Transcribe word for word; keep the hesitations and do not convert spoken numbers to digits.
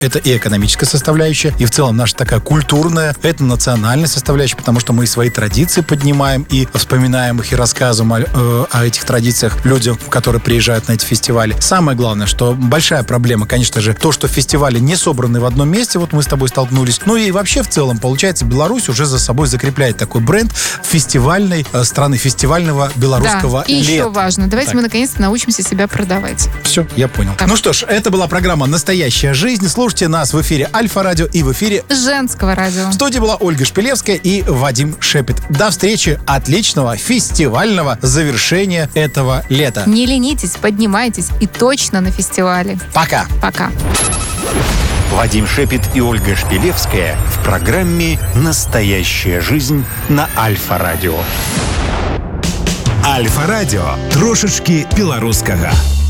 Это и экономическая составляющая, и в целом наша такая культурная, это национальная составляющая, потому что мы свои традиции поднимаем и вспоминаем их и рассказываем о, э, о этих традициях людям, которые приезжают на эти фестивали. Самое главное, что большая проблема, конечно же, то, что фестивали не собраны в одном месте, вот мы с тобой столкнулись. Ну и вообще в целом, получается, Беларусь уже за собой закрепляет такой бренд фестивальной э, страны, фестивального белорусского да, и лета. еще важно, давайте так. мы наконец-то научимся себя продавать. Все, я понял. Так. Ну что ж, это была программа «Настоящая жизнь». Слушайте нас в эфире Альфа-радио и в эфире Женского радио. В студии была Ольга Шпилевская и Вадим Шепет. До встречи, отличного фестивального завершения этого лета. Не ленитесь, поднимайтесь и точно на фестивале. Пока. Пока. Вадим Шепет и Ольга Шпилевская в программе «Настоящая жизнь» на Альфа-радио. Альфа-радио. Трошечки белорусского.